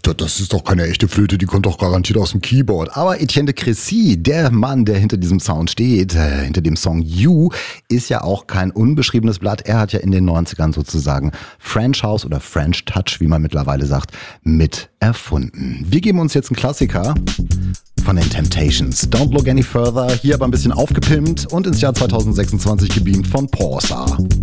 Das ist doch keine echte Flöte, die kommt doch garantiert aus dem Keyboard. Aber Etienne de Crécy, der Mann, der hinter diesem Sound steht, hinter dem Song You, ist ja auch kein unbeschriebenes Blatt. Er hat ja in den 90ern sozusagen French House oder French Touch, wie man mittlerweile sagt, mit erfunden. Wir geben uns jetzt einen Klassiker von den Temptations. Don't Look Any Further, hier aber ein bisschen aufgepimpt und ins Jahr 2026 gebeamt von Porsa.